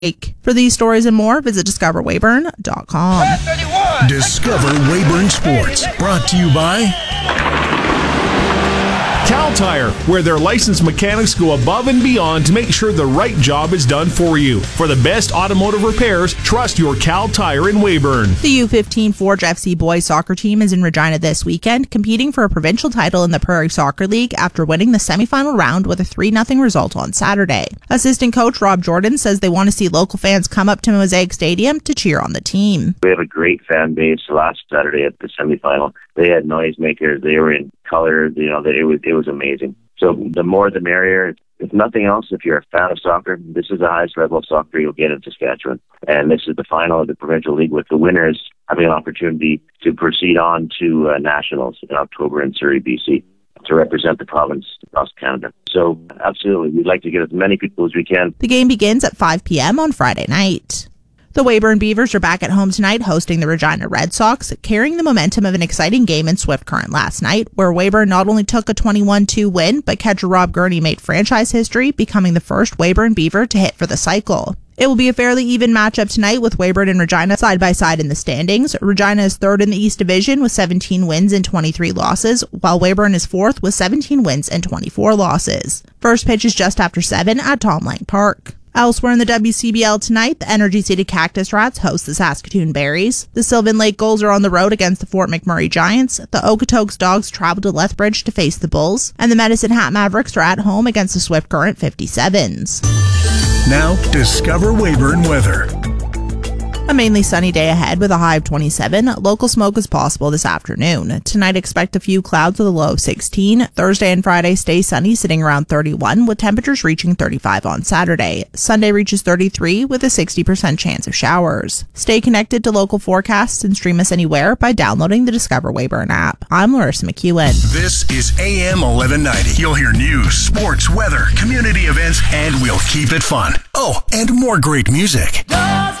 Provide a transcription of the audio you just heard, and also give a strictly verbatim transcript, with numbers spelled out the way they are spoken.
For these stories and more, visit discover weyburn dot com. Discover Weyburn Sports, brought to you by Cal Tire, where their licensed mechanics go above and beyond to make sure the right job is done for you. For the best automotive repairs, trust your Cal Tire in Weyburn. The U fifteen Forge F C boys soccer team is in Regina this weekend, competing for a provincial title in the Prairie Soccer League after winning the semifinal round with a three nothing result on Saturday. Assistant coach Rob Jordan says they want to see local fans come up to Mosaic Stadium to cheer on the team. We have a great fan base. Last Saturday at the semifinal, they had noisemakers. They were in color. You know, it was it was amazing. So the more the merrier. If nothing else, if you're a fan of soccer, this is the highest level of soccer you'll get in Saskatchewan. And this is the final of the provincial league, with the winners having an opportunity to proceed on to uh, nationals in October in Surrey, B C, to represent the province across Canada. So absolutely, we'd like to get as many people as we can. The game begins at five p.m. on Friday night. The Weyburn Beavers are back at home tonight hosting the Regina Red Sox, carrying the momentum of an exciting game in Swift Current last night, where Weyburn not only took a twenty-one two win, but catcher Rob Gurney made franchise history, becoming the first Weyburn Beaver to hit for the cycle. It will be a fairly even matchup tonight, with Weyburn and Regina side by side in the standings. Regina is third in the East Division with seventeen wins and twenty-three losses, while Weyburn is fourth with seventeen wins and twenty-four losses. First pitch is just after seven at Tom Lang Park. Elsewhere in the W C B L tonight, the energy-seeded Cactus Rats host the Saskatoon Berries. The Sylvan Lake Gulls are on the road against the Fort McMurray Giants. The Okotoks Dogs travel to Lethbridge to face the Bulls. And the Medicine Hat Mavericks are at home against the Swift Current fifty-sevens. Now, Discover Weyburn weather. A mainly sunny day ahead with a high of twenty-seven. Local smoke is possible this afternoon. Tonight, expect a few clouds with a low of sixteen. Thursday and Friday stay sunny, sitting around thirty-one, with temperatures reaching thirty-five on Saturday. Sunday reaches thirty-three with a sixty percent chance of showers. Stay connected to local forecasts and stream us anywhere by downloading the Discover Weyburn app. I'm Larissa McEwen. This is A M eleven ninety. You'll hear news, sports, weather, community events, and we'll keep it fun. Oh, and more great music.